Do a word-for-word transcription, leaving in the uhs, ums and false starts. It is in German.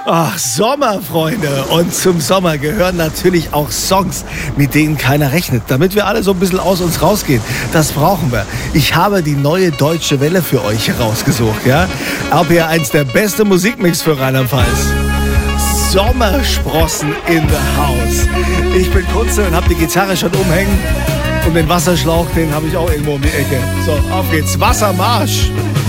Ach, Sommer, Freunde. Und zum Sommer gehören natürlich auch Songs, mit denen keiner rechnet, damit wir alle so ein bisschen aus uns rausgehen. Das brauchen wir. Ich habe die neue Deutsche Welle für euch herausgesucht, ja? Ab hier eins der beste Musikmix für Rheinland-Pfalz. Sommersprossen in the house. Ich bin Kunze und habe die Gitarre schon umhängen. Und den Wasserschlauch, den habe ich auch irgendwo um die Ecke. So, auf geht's. Wassermarsch.